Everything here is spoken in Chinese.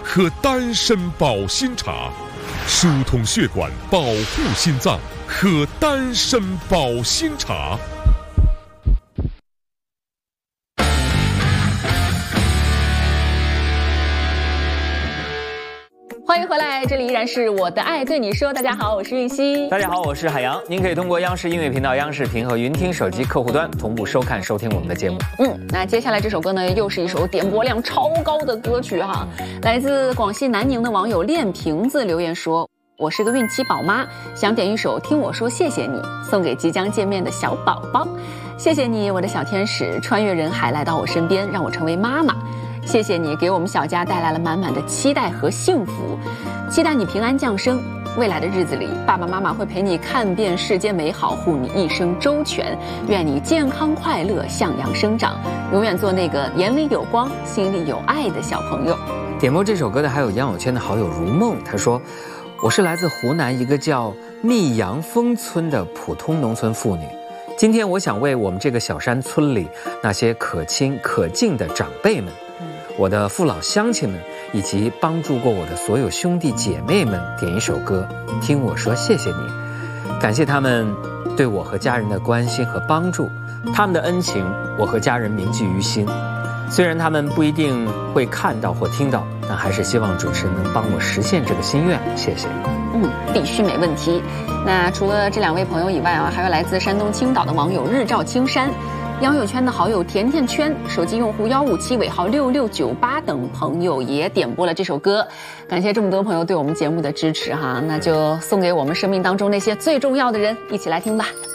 喝丹参保心茶，疏通血管，保护心脏，喝丹参保心茶。 欢迎回来，这里依然是我的爱对你说。大家好，我是玉溪。 大家好，我是海洋。您可以通过央视音乐频道、央视频和云听手机客户端同步收看、收听我们的节目。 那接下来这首歌呢，又是一首点播量超高的歌曲哈。来自广西南宁的网友练瓶子留言说：“我是个孕期宝妈，想点一首《听我说谢谢你》，送给即将见面的小宝宝。谢谢你，我的小天使，穿越人海来到我身边，让我成为妈妈。”谢谢你给我们小家带来了满满的期待和幸福，期待你平安降生。未来的日子里，爸爸妈妈会陪你看遍世间美好，护你一生周全。愿你健康快乐，向阳生长，永远做那个眼里有光、心里有爱的小朋友。 点播这首歌的还有杨友圈的好友如梦，他说：“我是来自湖南一个叫密阳峰村的普通农村妇女。今天我想为我们这个小山村里那些可亲可敬的长辈们，我的父老乡亲们，以及帮助过我的所有兄弟姐妹们点一首歌，听我说谢谢你，感谢他们对我和家人的关心和帮助，他们的恩情我和家人铭记于心。虽然他们不一定会看到或听到，但还是希望主持人能帮我实现这个心愿，谢谢。” 必须没问题。那除了这两位朋友以外啊，还有来自山东青岛的网友日照青山，杨友圈的好友甜甜圈，手机用户157尾号6698等朋友也点播了这首歌。感谢这么多朋友对我们节目的支持哈，那就送给我们生命当中那些最重要的人，一起来听吧。